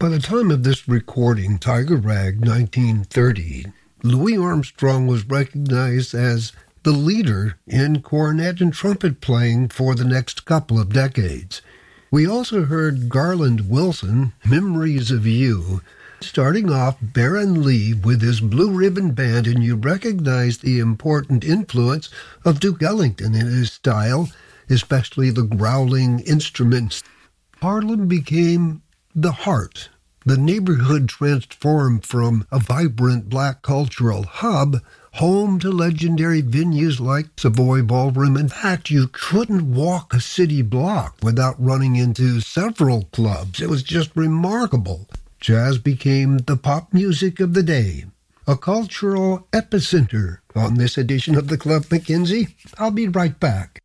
By the time of this recording, Tiger Rag 1930, Louis Armstrong was recognized as the leader in cornet and trumpet playing for the next couple of decades. We also heard Garland Wilson, Memories of You, starting off Baron Lee with his Blue Ribbon Band, and you recognize the important influence of Duke Ellington in his style, especially the growling instruments. Harlem became the heart. The neighborhood transformed from a vibrant black cultural hub home to legendary venues like Savoy Ballroom. In fact, you couldn't walk a city block without running into several clubs. It was just remarkable. Jazz became the pop music of the day, a cultural epicenter on this edition of the Club McKenzie. I'll be right back.